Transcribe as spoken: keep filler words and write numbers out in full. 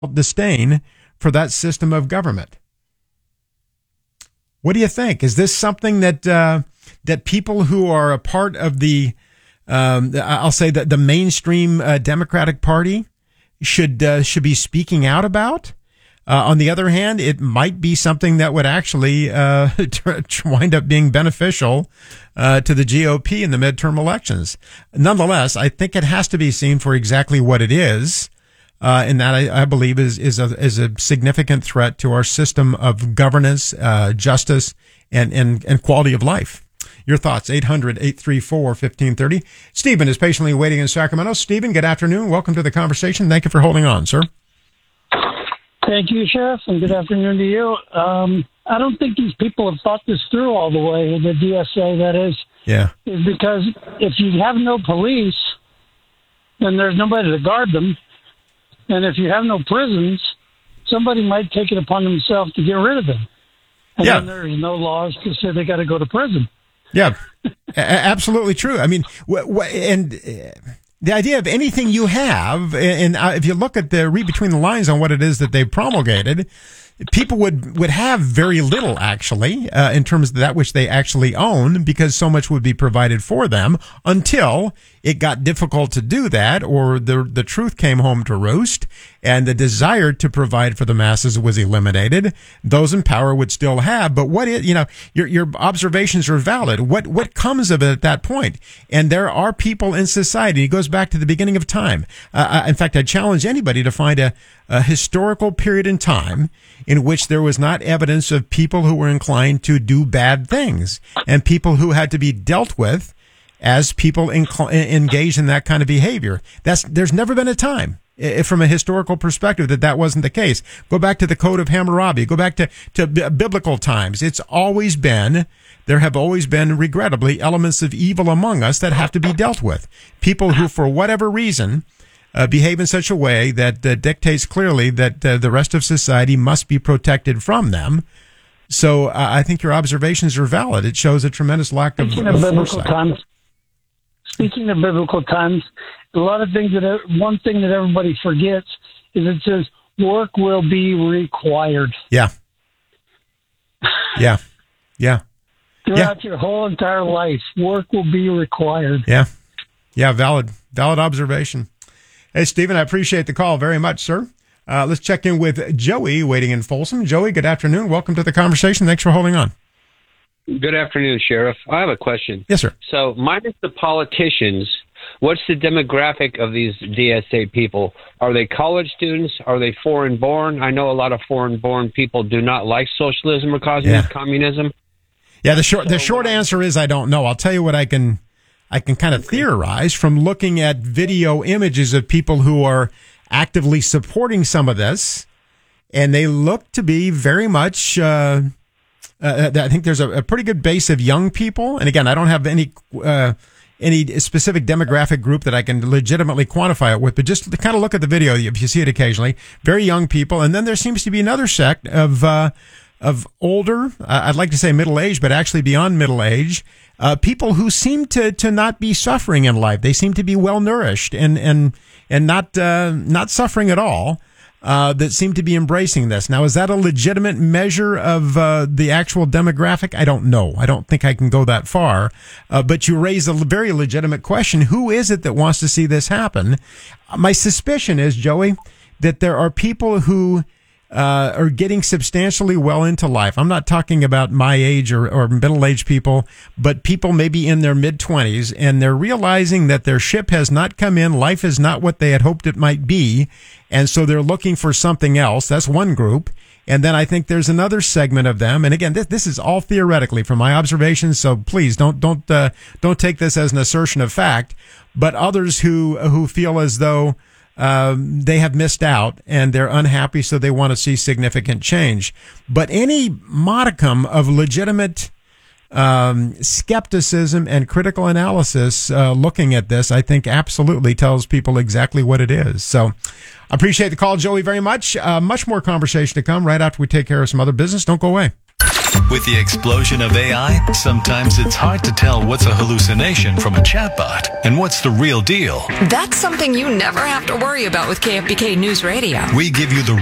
disdain for that system of government. What do you think? Is this something that uh, that people who are a part of the, um, I'll say that the mainstream uh, Democratic Party should uh, should be speaking out about? Uh, on the other hand, it might be something that would actually uh, wind up being beneficial uh, to the G O P in the midterm elections. Nonetheless, I think it has to be seen for exactly what it is. Uh, and that I, I believe is, is a, is a significant threat to our system of governance, uh, justice, and, and, and quality of life. Your thoughts, eight hundred, eight three four, one five three zero. Stephen is patiently waiting in Sacramento. Stephen, good afternoon. Welcome to the conversation. Thank you for holding on, sir. Thank you, Sheriff, and good afternoon to you. Um, I don't think these people have thought this through all the way, the D S A, that is. Yeah. Is because if you have no police, then there's nobody to guard them. And if you have no prisons, somebody might take it upon themselves to get rid of them. And yeah. then there's no laws to say they got to go to prison. Yeah, a- absolutely true. I mean, wh- wh- and uh, the idea of anything you have, and uh, if you look at the read between the lines on what it is that they promulgated, people would, would have very little, actually, uh, in terms of that which they actually own, because so much would be provided for them until it got difficult to do that, or the the truth came home to roost, and the desire to provide for the masses was eliminated. Those in power would still have, but what is, you know, your your observations are valid. What what comes of it at that point? And there are people in society. It goes back to the beginning of time. Uh, in fact, I challenge anybody to find a, a historical period in time in which there was not evidence of people who were inclined to do bad things and people who had to be dealt with as people incl- engage in that kind of behavior. That's, there's never been a time, if from a historical perspective, that that wasn't the case. Go back to the Code of Hammurabi. Go back to, to b- biblical times. It's always been, there have always been, regrettably, elements of evil among us that have to be dealt with. People who, for whatever reason, uh, behave in such a way that uh, dictates clearly that uh, the rest of society must be protected from them. So uh, I think your observations are valid. It shows a tremendous lack of, Speaking of, of biblical foresight. times, speaking of biblical times, a lot of things that one thing that everybody forgets is it says work will be required. Yeah. Yeah. Yeah. Throughout yeah. your whole entire life, work will be required. Yeah. Yeah. Valid, valid observation. Hey, Stephen, I appreciate the call very much, sir. Uh, let's check in with Joey waiting in Folsom. Joey, good afternoon. Welcome to the conversation. Thanks for holding on. Good afternoon, Sheriff. I have a question. Yes, sir. So, minus the politicians, what's the demographic of these D S A people? Are they college students? Are they foreign-born? I know a lot of foreign-born people do not like socialism or yeah. communism. Yeah, the short so, the short answer is I don't know. I'll tell you what I can I can kind of theorize from looking at video images of people who are actively supporting some of this, and they look to be very much. Uh, Uh, I think there's a, a pretty good base of young people. And again, I don't have any, uh, any specific demographic group that I can legitimately quantify it with, but just to kind of look at the video, if you see it occasionally, very young people. And then there seems to be another sect of, uh, of older, uh, I'd like to say middle age, but actually beyond middle age, uh, people who seem to, to not be suffering in life. They seem to be well nourished and, and, and not, uh, not suffering at all. Uh, that seem to be embracing this. Now, is that a legitimate measure of uh, the actual demographic? I don't know. I don't think I can go that far. Uh, but you raise a very legitimate question. Who is it that wants to see this happen? My suspicion is, Joey, that there are people who uh, are getting substantially well into life. I'm not talking about my age or, or middle-aged people, but people maybe in their mid-twenties, and they're realizing that their ship has not come in. Life is not what they had hoped it might be. And so they're looking for something else. That's one group. And then I think there's another segment of them. And again, this, this is all theoretically from my observations. So please don't, don't, uh, don't take this as an assertion of fact, but others who, who feel as though, um, they have missed out and they're unhappy. So they want to see significant change. But any modicum of legitimate, um, skepticism and critical analysis, uh, looking at this, I think absolutely tells people exactly what it is. So I appreciate the call, Joey, very much. Uh, much more conversation to come right after we take care of some other business. Don't go away. With the explosion of A I, sometimes it's hard to tell what's a hallucination from a chatbot and what's the real deal. That's something you never have to worry about with K F B K News Radio. We give you the